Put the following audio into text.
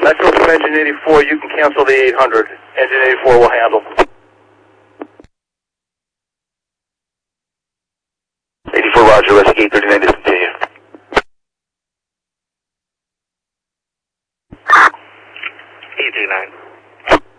Echo from engine 84, you can cancel the 800. Engine 84 will handle. 84 Roger, West 839, discontinue. 839.